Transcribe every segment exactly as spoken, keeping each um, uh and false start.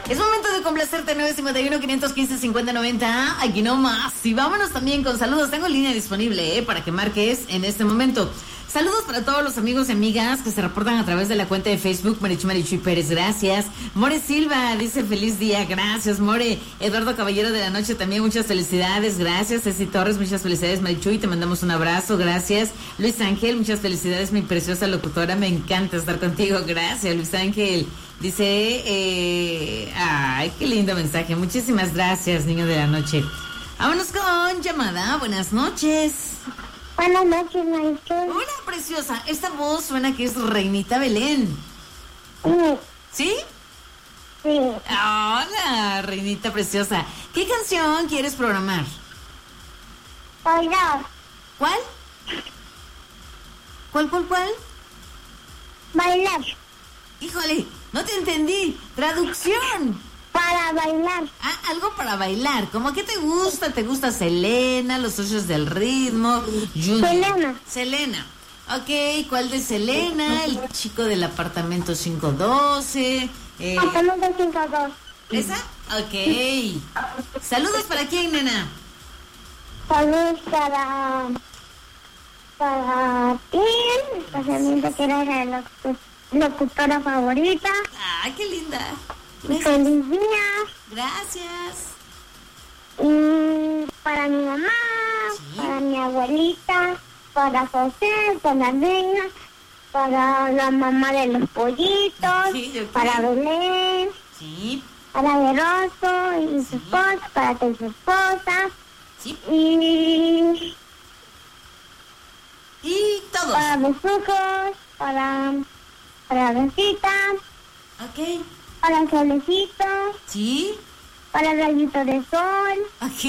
Es momento de complacerte. Nueve cinco uno, quinientos quince, cincuenta noventa. Aquí nomás. Y vámonos también con saludos. Tengo línea disponible, ¿eh? Para que marques en este momento. Saludos para todos los amigos y amigas que se reportan a través de la cuenta de Facebook Marichu Marichuy Pérez, gracias. More Silva dice feliz día, gracias More. Eduardo Caballero de la Noche también, muchas felicidades, gracias. Ceci Torres, muchas felicidades Marichuy, te mandamos un abrazo, gracias. Luis Ángel, muchas felicidades mi preciosa locutora, me encanta estar contigo, gracias Luis Ángel. Dice, eh, ay, qué lindo mensaje, muchísimas gracias niño de la noche. Vámonos con llamada, buenas noches. Buenas noches, Marichuy. Hola, preciosa. Esta voz suena que es Reinita Belén. Sí. ¿Sí? Sí. Hola, Reinita preciosa. ¿Qué canción quieres programar? Bailar. ¿Cuál? ¿Cuál, cuál, cuál? Bailar. Híjole, no te entendí. Traducción. Para bailar. Ah, algo para bailar. ¿Cómo que te gusta? ¿Te gusta Selena, Los Socios del Ritmo? Junior. Selena. Selena. Ok, ¿cuál de Selena? El chico del apartamento cinco doce. Eh, Apartamento cinco dos. ¿Esa? Ok. Saludos para quién, nena. Saludos para... Para ti. Especialmente que eres la locu- locutora favorita. Ah, qué linda. Y feliz día. Gracias. Y para mi mamá, Sí. para mi abuelita, para José, para Reina, para la mamá de los pollitos, Sí, ok. para Belén, Sí, para Veroso y su Sí. esposa, para tu su esposa, sí. y Y todos. para mis hijos, para, para Rosita, Ok. para el solecito, Sí. para el rayito de sol, Ok.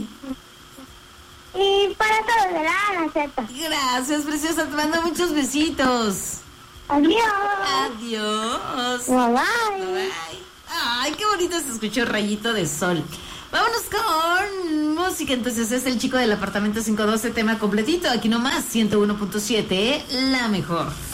y para todos de la Ana Z. Gracias, preciosa. Te mando muchos besitos. Adiós. Adiós. Bye bye. Bye. Ay, qué bonito se escuchó el rayito de sol. Vámonos con música. Entonces es el chico del apartamento cinco doce, tema completito. Aquí nomás, ciento uno punto siete, la mejor.